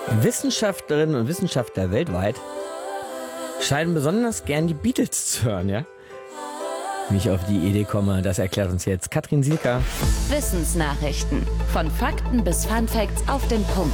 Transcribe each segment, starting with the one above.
Wissenschaftlerinnen und Wissenschaftler weltweit scheinen besonders gern die Beatles zu hören, ja? Wie ich auf die Idee komme, das erklärt uns jetzt Katrin Sielker. Wissensnachrichten. Von Fakten bis Funfacts auf den Punkt.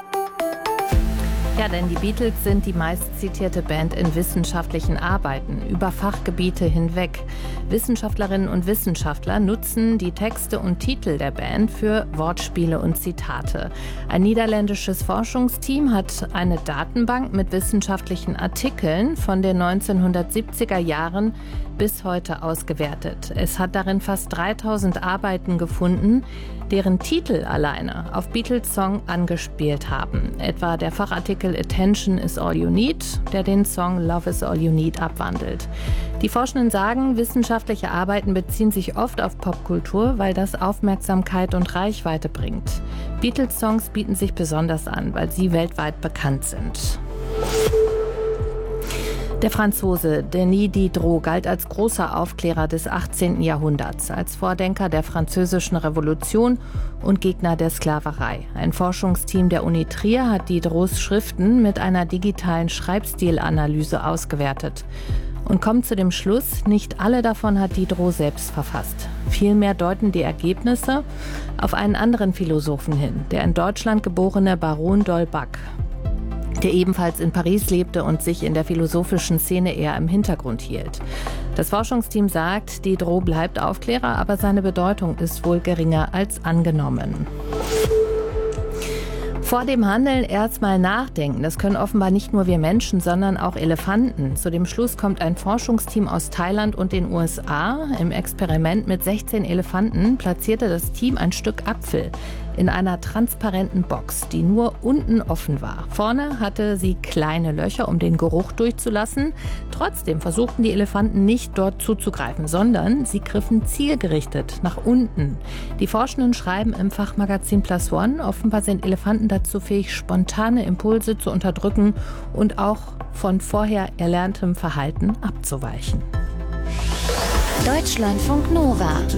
Ja, denn die Beatles sind die meistzitierte Band in wissenschaftlichen Arbeiten, über Fachgebiete hinweg. Wissenschaftlerinnen und Wissenschaftler nutzen die Texte und Titel der Band für Wortspiele und Zitate. Ein niederländisches Forschungsteam hat eine Datenbank mit wissenschaftlichen Artikeln von den 1970er Jahren bis heute ausgewertet. Es hat darin fast 3000 Arbeiten gefunden, deren Titel alleine auf Beatles-Song angespielt haben. Etwa der Fachartikel Attention is all you need, der den Song Love is all you need abwandelt. Die Forschenden sagen, wissenschaftliche Arbeiten beziehen sich oft auf Popkultur, weil das Aufmerksamkeit und Reichweite bringt. Beatles-Songs bieten sich besonders an, weil sie weltweit bekannt sind. Der Franzose Denis Diderot galt als großer Aufklärer des 18. Jahrhunderts, als Vordenker der Französischen Revolution und Gegner der Sklaverei. Ein Forschungsteam der Uni Trier hat Diderots Schriften mit einer digitalen Schreibstilanalyse ausgewertet und kommt zu dem Schluss, nicht alle davon hat Diderot selbst verfasst. Vielmehr deuten die Ergebnisse auf einen anderen Philosophen hin, der in Deutschland geborene Baron d'Holbach, der ebenfalls in Paris lebte und sich in der philosophischen Szene eher im Hintergrund hielt. Das Forschungsteam sagt, Diderot bleibt Aufklärer, aber seine Bedeutung ist wohl geringer als angenommen. Vor dem Handeln erstmal nachdenken. Das können offenbar nicht nur wir Menschen, sondern auch Elefanten. Zu dem Schluss kommt ein Forschungsteam aus Thailand und den USA. Im Experiment mit 16 Elefanten platzierte das Team ein Stück Apfel in einer transparenten Box, die nur unten offen war. Vorne hatte sie kleine Löcher, um den Geruch durchzulassen. Trotzdem versuchten die Elefanten nicht dort zuzugreifen, sondern sie griffen zielgerichtet nach unten. Die Forschenden schreiben im Fachmagazin Plus One, offenbar sind Elefanten dazu fähig, spontane Impulse zu unterdrücken und auch von vorher erlerntem Verhalten abzuweichen. Deutschlandfunk Nova.